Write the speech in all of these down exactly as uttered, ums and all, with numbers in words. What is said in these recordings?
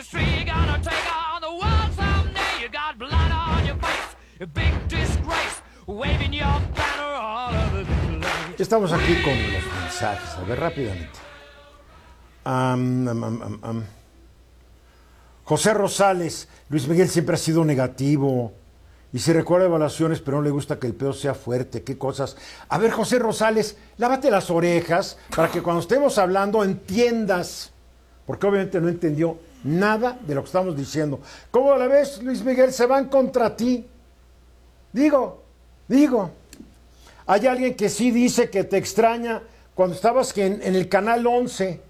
industry, you're gonna take on the world someday. You got blood on your face, a big disgrace, waving your banner all over the place. Estamos aquí con los mensajes, a ver rápidamente. Um, um, um, um, um. José Rosales, Luis Miguel siempre ha sido negativo y se recuerda evaluaciones, pero no le gusta que el pedo sea fuerte. ¿Qué cosas? A ver, José Rosales, lávate las orejas para que cuando estemos hablando entiendas, porque obviamente no entendió nada de lo que estamos diciendo. ¿Cómo la ves, Luis Miguel? Se van contra ti. Digo, digo. Hay alguien que sí dice que te extraña cuando estabas en, en el Canal once.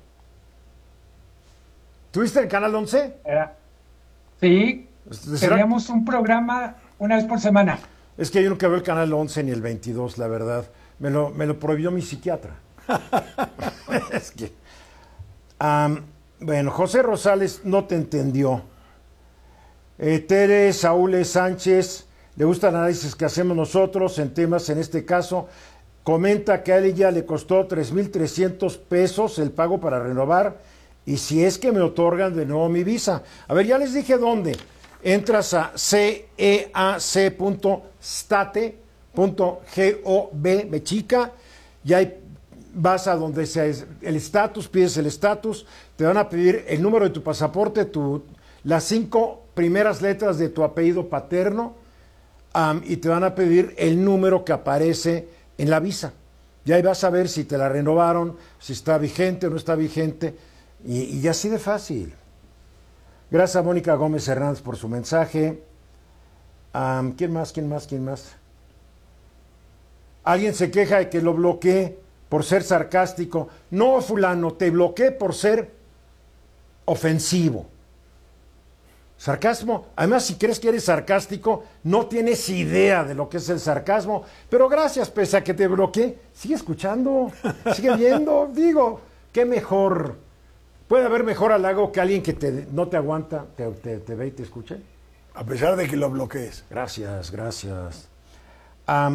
¿Tuviste el Canal once? Era. Sí, ¿Será? Teníamos un programa una vez por semana. Es que yo nunca veo el Canal once ni el veintidós, la verdad. Me lo, me lo prohibió mi psiquiatra. Es que... Um, bueno, José Rosales no te entendió. Eh, Tere Saúl Sánchez, le gusta el análisis que hacemos nosotros en temas, en este caso, comenta que a ella le costó tres mil trescientos pesos el pago para renovar, y si es que me otorgan de nuevo mi visa. A ver, ya les dije dónde. Entras a ceac punto state punto gov, me chica, y ahí vas a donde sea el estatus, pides el estatus, te van a pedir el número de tu pasaporte, tu, las cinco primeras letras de tu apellido paterno, um, y te van a pedir el número que aparece en la visa. Y ahí vas a ver si te la renovaron, si está vigente o no está vigente, y, y así de fácil. Gracias a Mónica Gómez Hernández por su mensaje. Um, ¿Quién más? ¿Quién más? ¿Quién más? Alguien se queja de que lo bloqueé por ser sarcástico. No, fulano, te bloqueé por ser ofensivo. Sarcasmo. Además, si crees que eres sarcástico, no tienes idea de lo que es el sarcasmo. Pero gracias, pese a que te bloqueé, sigue escuchando, sigue viendo. Digo, qué mejor. ¿Puede haber mejor halago que alguien que te, no te aguanta, te, te, te ve y te escuche? A pesar de que lo bloquees. Gracias, gracias. Um,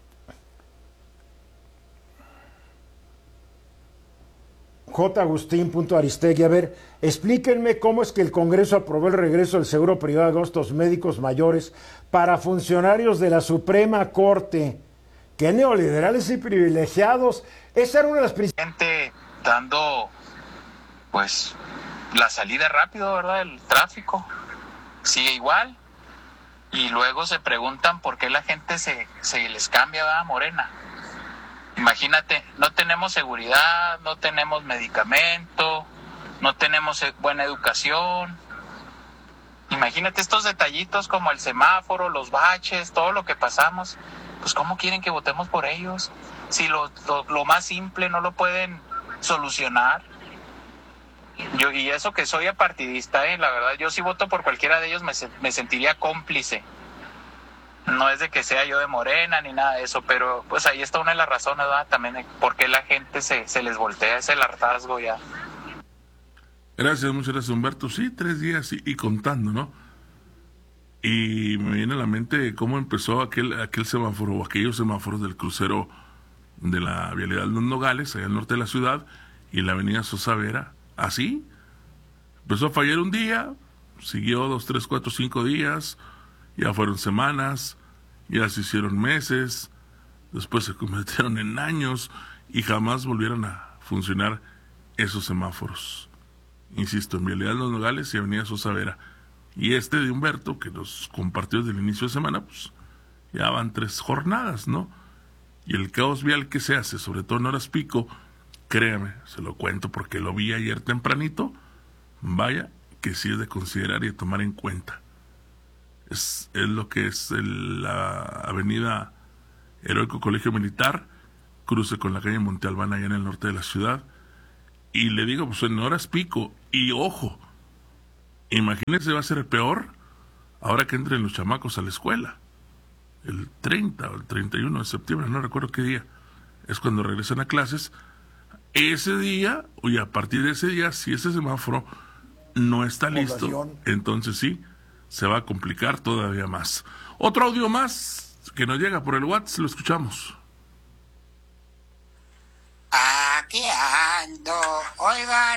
J. Agustín.aristegui, a ver, explíquenme cómo es que el Congreso aprobó el regreso del seguro privado de gastos médicos mayores para funcionarios de la Suprema Corte. ¡Qué neoliberales y privilegiados! Esa era una de las principales... Dando... pues la salida rápido, ¿verdad? El tráfico sigue igual y luego se preguntan por qué la gente se, se les cambia, ¿verdad? Morena. Imagínate, no tenemos seguridad, no tenemos medicamento, no tenemos buena educación. Imagínate estos detallitos como el semáforo, los baches, todo lo que pasamos. Pues ¿cómo quieren que votemos por ellos? Si lo, lo, lo más simple no lo pueden solucionar. Yo, y eso que soy apartidista, ¿eh? La verdad, yo si voto por cualquiera de ellos me, me sentiría cómplice. No es de que sea yo de Morena ni nada de eso, pero pues ahí está una de las razones, ¿verdad? También por qué la gente se, se les voltea, es el hartazgo ya. Gracias, muchas gracias, Humberto. Sí, tres días y, y contando, ¿no? Y me viene a la mente cómo empezó aquel, aquel semáforo, o aquellos semáforos del crucero de la vialidad Los Nogales, allá al norte de la ciudad, y la avenida Sosavera. Así, empezó a fallar un día, siguió dos, tres, cuatro, cinco días, ya fueron semanas, ya se hicieron meses, después se convirtieron en años y jamás volvieron a funcionar esos semáforos. Insisto, en vialidad Los Nogales y avenida Sosavera. Y este de Humberto, que nos compartió desde el inicio de semana, pues ya van tres jornadas, ¿no? Y el caos vial que se hace, sobre todo en horas pico, créame, se lo cuento porque lo vi ayer tempranito, vaya que sí es de considerar y de tomar en cuenta. Es, es lo que es el, la avenida Heroico Colegio Militar, cruce con la calle Monte Albán allá en el norte de la ciudad, y le digo, pues en horas pico, y ojo, imagínense, va a ser peor ahora que entren los chamacos a la escuela, el treinta o el treinta y uno de septiembre, no recuerdo qué día, es cuando regresan a clases. Ese día, y a partir de ese día, si ese semáforo no está listo, Población. entonces sí, se va a complicar todavía más. Otro audio más que nos llega por el WhatsApp, lo escuchamos. Aquí ando. Oigan,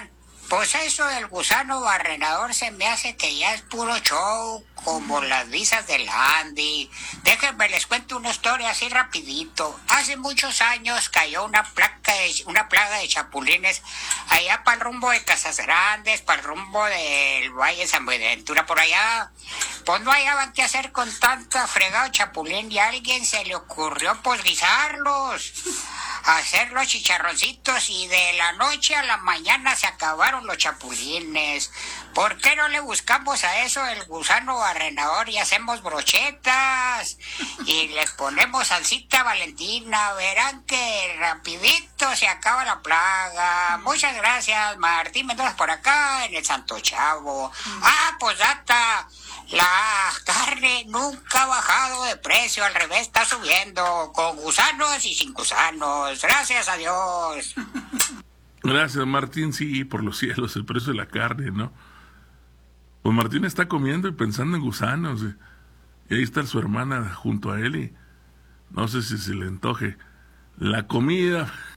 Pues eso del gusano barrenador se me hace que ya es puro show, como las visas del Andy. Déjenme les cuento una historia así rapidito. Hace muchos años cayó una placa de, una plaga de chapulines allá para el rumbo de Casas Grandes, para el rumbo del Valle San Buenaventura, por allá. Pues no hallaban qué hacer con tanta fregado chapulín y a alguien se le ocurrió pues guisarlos, hacer los chicharroncitos, y de la noche a la mañana se acabaron los chapulines. ¿Por qué no le buscamos a eso el gusano barrenador y hacemos brochetas y les ponemos salsita Valentina? Verán que rapidito se acaba la plaga. Muchas gracias, Martín Mendoza por acá en el Santo Chavo. Ah, pues data, la carne nunca ha bajado de precio, al revés, está subiendo, con gusanos y sin gusanos. Gracias a Dios. Gracias, Martín. Sí, por los cielos, el precio de la carne, ¿no? Pues Martín está comiendo y pensando en gusanos. ¿eh? Y ahí está su hermana junto a él y no sé si se le antoje la comida.